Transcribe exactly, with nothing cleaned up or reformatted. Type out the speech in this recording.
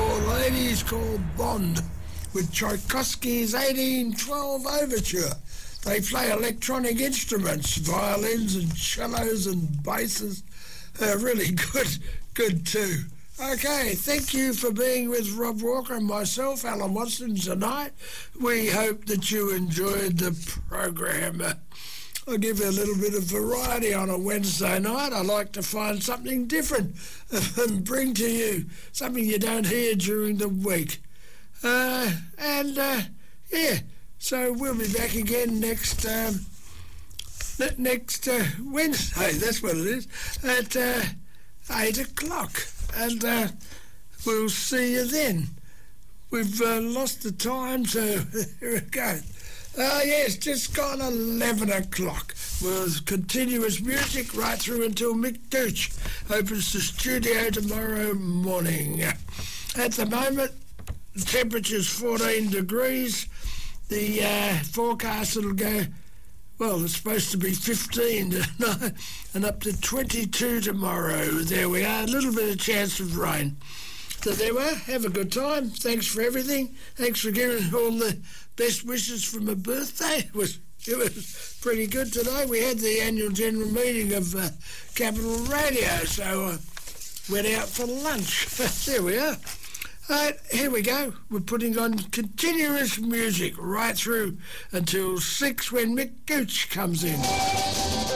for Ladies Called Bond with Tchaikovsky's eighteen twelve Overture. They play electronic instruments, violins and cellos and basses. Uh, really good, good too. Okay, thank you for being with Rob Walker and myself, Alan Watson, tonight. We hope that you enjoyed the program. Uh, I'll give you a little bit of variety on a Wednesday night. I like to find something different and bring to you something you don't hear during the week. Uh, and, uh, yeah, so we'll be back again next um, next uh, Wednesday, that's what it is, at uh, eight o'clock. And uh, we'll see you then. We've uh, lost the time, so here we go. Uh, yes, just gone eleven o'clock. With continuous music right through until Mick Gooch opens the studio tomorrow morning. At the moment, the temperature's fourteen degrees. The uh, forecast will go, well, it's supposed to be fifteen tonight and up to twenty-two tomorrow. There we are, a little bit of chance of rain. So there we are. Have a good time. Thanks for everything. Thanks for giving all the best wishes for my birthday. It was, it was pretty good today. We had the annual general meeting of uh, Capital Radio, so uh, went out for lunch. There we are. All right, here we go. We're putting on continuous music right through until six when Mick Gooch comes in.